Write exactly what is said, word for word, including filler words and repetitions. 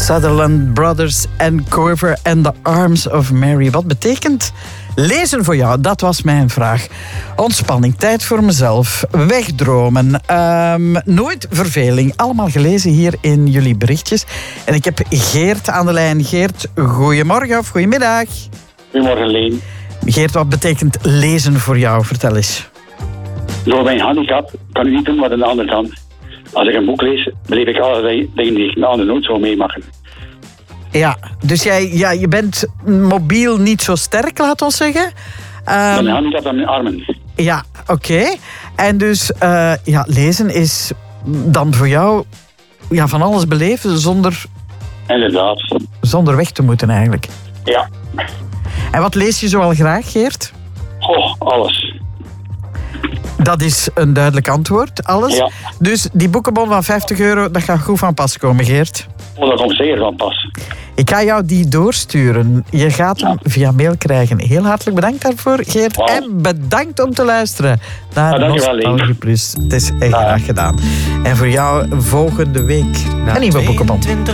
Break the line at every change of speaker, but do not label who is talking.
Sutherland Brothers en Corver and the Arms of Mary. Wat betekent lezen voor jou? Dat was mijn vraag. Ontspanning, tijd voor mezelf, wegdromen, um, nooit verveling. Allemaal gelezen hier in jullie berichtjes. En ik heb Geert aan de lijn. Geert, goedemorgen of goedemiddag.
Goedemorgen, Leen.
Geert, wat betekent lezen voor jou? Vertel eens.
Door mijn handicap kan ik niet doen wat een ander kan. Als ik een boek lees, beleef ik allerlei dingen die ik een ander nooit zou meemaken.
Ja, dus jij, ja, je bent mobiel niet zo sterk, laat ons zeggen. Um,
mijn handicap aan mijn armen.
Ja, oké. Okay. En dus uh, ja, lezen is dan voor jou ja, van alles beleven zonder,
Inderdaad.
zonder weg te moeten eigenlijk.
Ja.
En wat lees je zoal graag, Geert?
Oh, alles.
Dat is een duidelijk antwoord, alles.
Ja.
Dus die boekenbon van vijftig euro, dat gaat goed van pas komen, Geert.
Oh, dat komt zeker van pas.
Ik ga jou die doorsturen. Je gaat hem ja. via mail krijgen. Heel hartelijk bedankt daarvoor, Geert. Wow. En bedankt om te luisteren naar
ja,
Nostalgie Plus. Het is echt ja. graag gedaan. En voor jou volgende week een nieuwe boekenbon.